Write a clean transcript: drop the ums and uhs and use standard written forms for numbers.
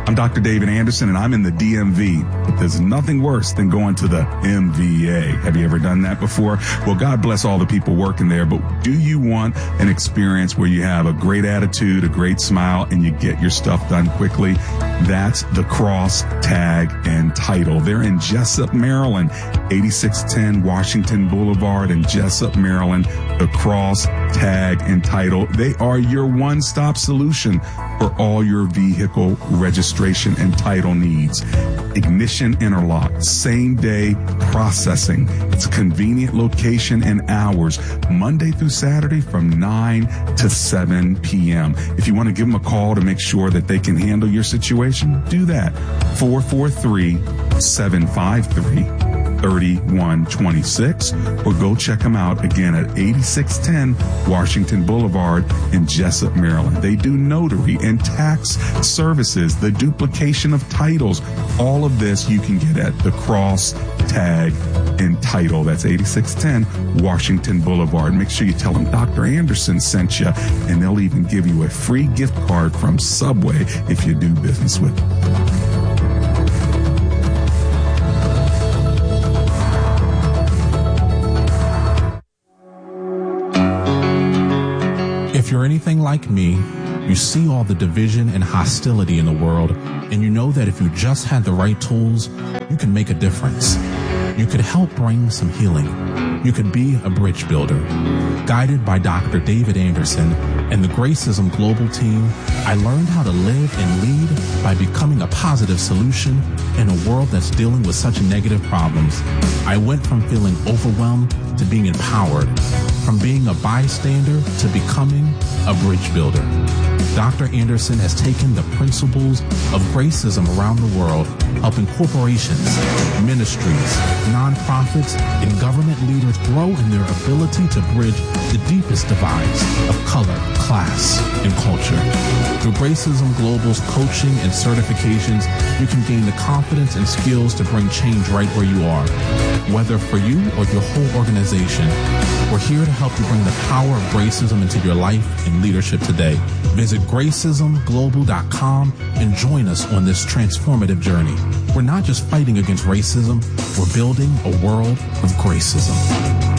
I'm Dr. David Anderson, and I'm in the DMV. But there's nothing worse than going to the MVA. Have you ever done that before? Well, God bless all the people working there, but do you want an experience where you have a great attitude, a great smile, and you get your stuff done quickly? That's the Cross, Tag, and Title. They're in Jessup, Maryland, 8610 Washington Boulevard in Jessup, Maryland. The Cross, Tag, and Title. They are your one-stop solution for all your vehicle registration and title needs. Ignition interlock, same-day processing. It's a convenient location and hours, Monday through Saturday from 9 to 7 p.m. If you want to give them a call to make sure that they can handle your situation, do that. 443-753-3126, or go check them out again at 8610 Washington Boulevard in Jessup, Maryland. They do notary and tax services, the duplication of titles. All of this you can get at the Cross, Tag, and Title. That's 8610 Washington Boulevard. Make sure you tell them Dr. Anderson sent you, and they'll even give you a free gift card from Subway if you do business with them. If you're anything like me, you see all the division and hostility in the world, and you know that if you just had the right tools, you can make a difference. You could help bring some healing. You could be a bridge builder. Guided by Dr. David Anderson and the Gracism Global team, I learned how to live and lead by becoming a positive solution in a world that's dealing with such negative problems. I went from feeling overwhelmed to being empowered, from being a bystander to becoming a bridge builder. Dr. Anderson has taken the principles of Gracism around the world, helping corporations, ministries, nonprofits, and government leaders grow in their ability to bridge the deepest divides of color, class, and culture. Through Gracism Global's coaching and certifications, you can gain the confidence and skills to bring change right where you are. Whether for you or your whole organization, we're here to help you bring the power of Gracism into your life and leadership today. Visit GracismGlobal.com and join us on this transformative journey. We're not just fighting against racism, we're building a world of Gracism.